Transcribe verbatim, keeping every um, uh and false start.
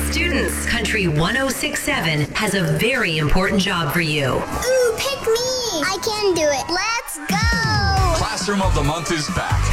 students, Country one oh six point seven has a very important job for you. Ooh, pick me. I can do it. Let's go. Classroom of the Month is back.